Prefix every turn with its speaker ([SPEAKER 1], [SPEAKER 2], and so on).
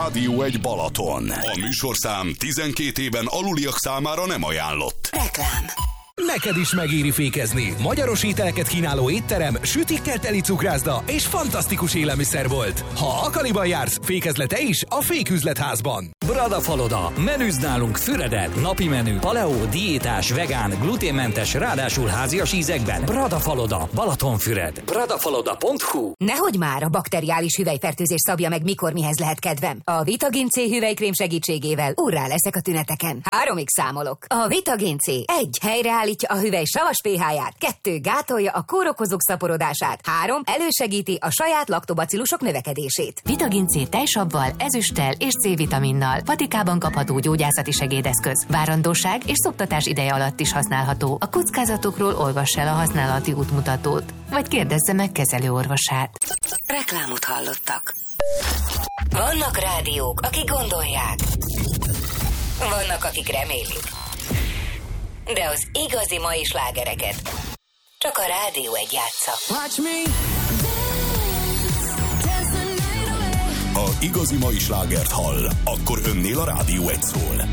[SPEAKER 1] Rádió 1 Balaton. A műsorszám 12 éven aluliak számára nem ajánlott.
[SPEAKER 2] Reklám.
[SPEAKER 3] Neked is megéri fékezni. Magyaros ételeket kínáló étterem, sütikkel teli cukrászda és fantasztikus élelmiszerbolt. Ha Akaliban jársz, fékezle te is a Féküzletházban.
[SPEAKER 4] Bradafaloda. Menüzd nálunk Füreden. Napi menü, paleo, diétás, vegán, gluténmentes, ráadásul házias ízekben. Bradafaloda. Balatonfüred. Bradafaloda.hu.
[SPEAKER 2] Nehogy már, a bakteriális hüvelyfertőzés szabja meg, mikor mihez lehet kedvem. A Vitagin C hüvelykrém segítségével úrrá leszek a tüneteken. 3-ig számolok. A Vitagin C 1. helyreállítja a hüvely savas pH-ját, 2. gátolja a kórokozók szaporodását, 3. elősegíti a saját laktobacillusok növekedését.
[SPEAKER 5] Vitagin C tejsabbal, ezüsttel és C-vitaminnal. Patikában kapható gyógyászati segédeszköz. Várandóság és szoptatás ideje alatt is használható. A kockázatokról olvass el a használati útmutatót, vagy kérdezze meg kezelőorvosát.
[SPEAKER 2] Reklámot hallottak. Vannak rádiók, akik gondolják. Vannak, akik remélik. De az igazi mai slágereket csak a Rádió 1 játsza.
[SPEAKER 1] Ha igazi mai slágert hall, akkor önnél a Rádió 1 szól.